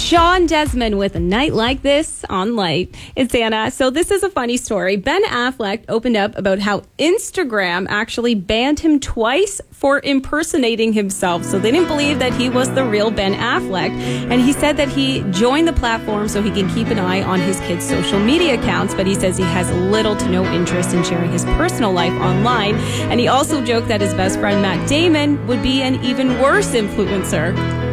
Sean Desmond with A Night Like This on Light. It's Anna. So this is a funny story. Ben Affleck opened up about how Instagram actually banned him twice for impersonating himself. So they didn't believe that he was the real Ben Affleck. And he said that he joined the platform so he can keep an eye on his kids' social media accounts. But he says he has little to no interest in sharing his personal life online. And he also joked that his best friend Matt Damon would be an even worse influencer.